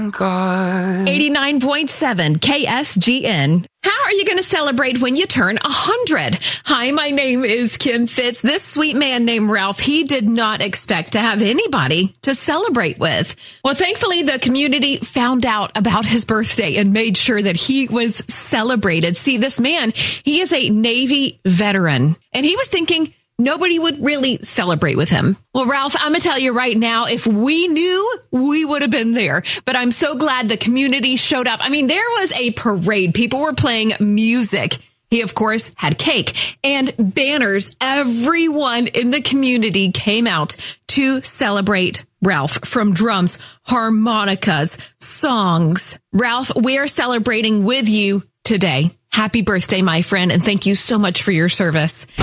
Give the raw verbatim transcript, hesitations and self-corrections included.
God. eighty-nine point seven K S G N. How are you going to celebrate when you turn one hundred? Hi, my name is Kim Fitz. This sweet man named Ralph, he did not expect to have anybody to celebrate with. Well, thankfully, the community found out about his birthday and made sure that he was celebrated. See, this man, he is a Navy veteran, and he was thinking nobody would really celebrate with him. Well, Ralph, I'm going to tell you right now, if we knew, we would have been there. But I'm so glad the community showed up. I mean, there was a parade. People were playing music. He, of course, had cake and banners. Everyone in the community came out to celebrate Ralph, from drums, harmonicas, songs. Ralph, we're celebrating with you today. Happy birthday, my friend, and thank you so much for your service.